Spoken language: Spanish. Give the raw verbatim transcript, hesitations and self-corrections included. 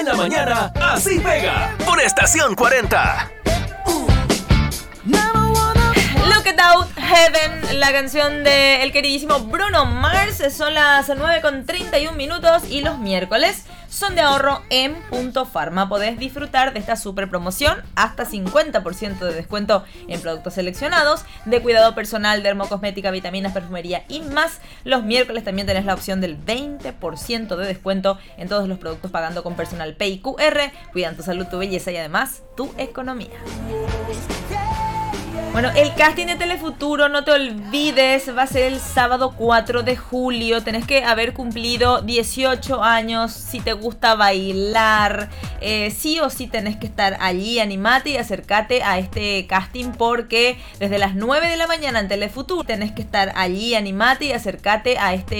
En la mañana, así pega. Por Estación cuarenta. Look It Out Heaven, la canción del queridísimo Bruno Mars. Son las nueve con treinta y un minutos y los miércoles son de ahorro en Punto Pharma. Podés disfrutar de esta super promoción, hasta cincuenta por ciento de descuento en productos seleccionados, de cuidado personal, dermocosmética, vitaminas, perfumería y más. Los miércoles también tenés la opción del veinte por ciento de descuento en todos los productos pagando con Personal Pay Q R. Cuidan tu salud, tu belleza y además tu economía. Bueno, el casting de Telefuturo, no te olvides, va a ser el sábado cuatro de julio. Tenés que haber cumplido dieciocho años. Si te gusta bailar, eh, sí o sí tenés que estar allí. Animate y acércate a este casting porque desde las nueve de la mañana en Telefuturo tenés que estar allí. Animate y acércate a este